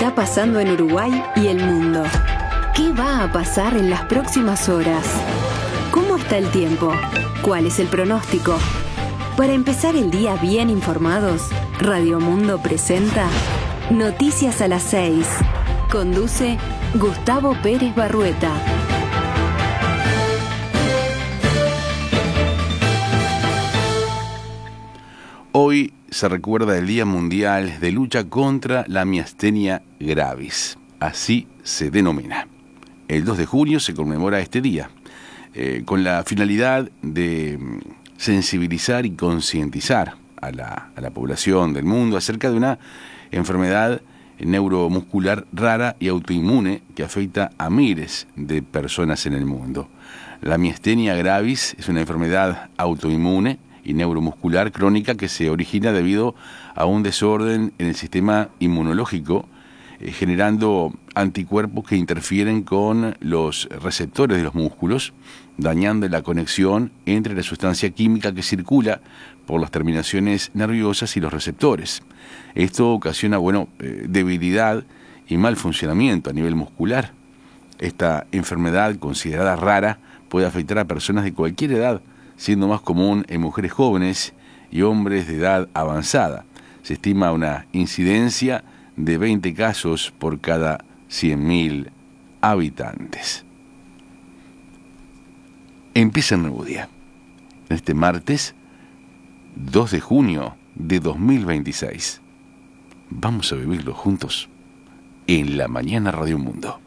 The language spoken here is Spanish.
está pasando en Uruguay y el mundo? ¿Qué va a pasar en las próximas horas? ¿Cómo está el tiempo? ¿Cuál es el pronóstico? Para empezar el día bien informados, Radio Mundo presenta Noticias a las 6. Conduce Gustavo Pérez Barrueta. Hoy se recuerda el Día Mundial de Lucha contra la Miastenia Gravis, así se denomina. El 2 de junio se conmemora este día, con la finalidad de sensibilizar y concientizar a la población del mundo acerca de una enfermedad neuromuscular rara y autoinmune que afecta a miles de personas en el mundo. La miastenia gravis es una enfermedad autoinmune y neuromuscular crónica que se origina debido a un desorden en el sistema inmunológico, generando anticuerpos que interfieren con los receptores de los músculos, dañando la conexión entre la sustancia química que circula por las terminaciones nerviosas y los receptores. Esto ocasiona, debilidad y mal funcionamiento a nivel muscular. Esta enfermedad, considerada rara, puede afectar a personas de cualquier edad, siendo más común en mujeres jóvenes y hombres de edad avanzada. Se estima una incidencia de 20 casos por cada 100.000 habitantes. Empieza el nuevo día. Este martes 2 de junio de 2026. Vamos a vivirlo juntos en La Mañana Radio Mundo.